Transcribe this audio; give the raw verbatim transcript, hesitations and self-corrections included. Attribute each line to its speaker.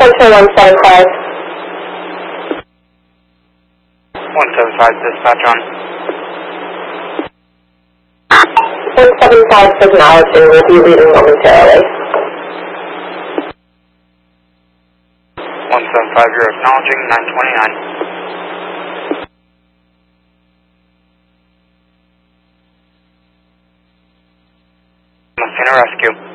Speaker 1: Center one seven five.
Speaker 2: one seven five, dispatch on.
Speaker 1: one seven five is acknowledged and will be leaving momentarily.
Speaker 2: one seven five, you're acknowledging, nine twenty-nine. Messina Rescue.